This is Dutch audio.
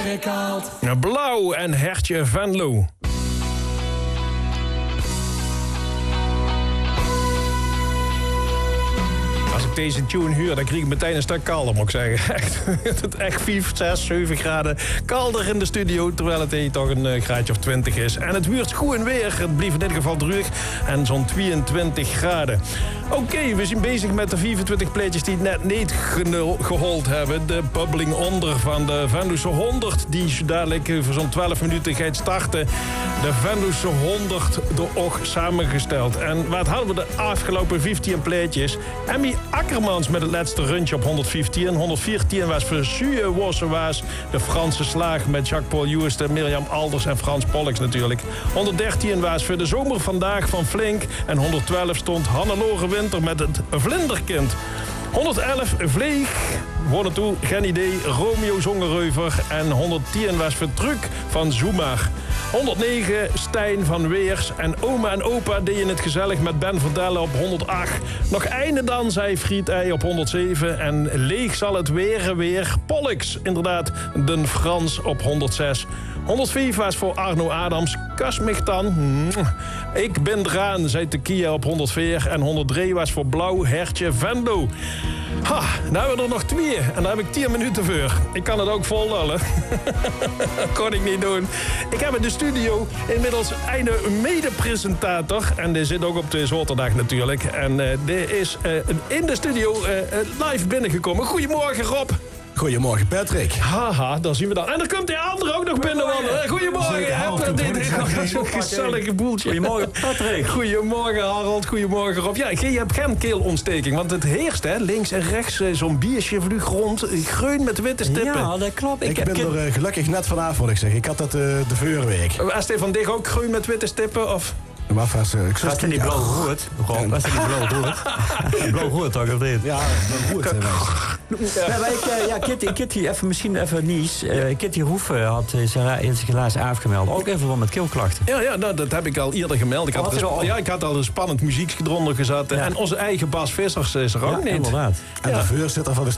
gekald. Blauw en Hertje Venlo. Als ik deze tune huur, dan krijg ik meteen een stuk kalder, moet ik zeggen. Echt 5, 6, 7 graden kalder in de studio, terwijl het hier toch een graadje of 20 is. En het wordt goed en weer, het blijft in dit geval droog en zo'n 22 graden. Oké, we zijn bezig met de 24 pleetjes die het net niet gehold hebben. De bubbling onder van de Venlose 100, die zo dadelijk voor zo'n 12 minuten gaat starten. De Venlose 100 door ook samengesteld. En wat hadden we de afgelopen 15 pleetjes? Emmy Akkermans met het laatste rondje op 115. 114 was voor Sue Wossewaas. De Franse slaag met Jacques-Paul Joerste, Mirjam Alders en Frans Pollux natuurlijk. 113 was voor de zomer vandaag van Flink. En 112 stond Hannelore Winter met het Vlinderkind. 111 Vleeg, wonen toe, geen idee, Romeo Zongereuver. En 110 was voor Truc van Zoemar. 109 Stijn van Weers. En oma en opa deden het gezellig met Ben Verdelle op 108. Nog einde dan, zei Friet Ei op 107. En leeg zal het weer Pollux, inderdaad, de Frans op 106. 105 was voor Arno Adams. Kus mich dan. Ik ben eraan, zei Tequila op 104. En 103 was voor Blauw Hertje Venlo. Ha, nou hebben we er nog 2. En daar heb ik 10 minuten voor. Ik kan het ook vol lullen. Kon ik niet doen. Ik heb in de studio inmiddels een mede-presentator. En die zit ook op de zaterdag natuurlijk. En die is in de studio live binnengekomen. Goedemorgen, Rob. Goedemorgen, Patrick. Haha, daar zien we dan. En dan komt die andere ook nog binnenwandelen. Goedemorgen. Dit is zo'n gezellige boeltje. Goedemorgen, Patrick. Goedemorgen, Harold. Goedemorgen, Rob. Ja, je hebt geen keelontsteking, want het heerst, hè. Links en rechts zo'n biertje vliegt rond. Groen met witte stippen. Ja, dat klopt. Ik ben er gelukkig net vanavond, ik zeg. Ik had dat de vuurweek. Was Stefan Dig ook groen met witte stippen, of... Was het niet blauw-rood? Was het niet blauw-rood? Blauw-rood toch, of niet? Ja, blauw-rood. Kitty, misschien even nieuws. Kitty Hoeven had zich helaas afgemeld. Ook even wat met keelklachten. Ja, nou, dat heb ik al eerder gemeld. Ik had al een spannend muziekje eronder gezet. Ja. En onze eigen Bas Vissers is er ook niet. Inderdaad. En de voorzitter van de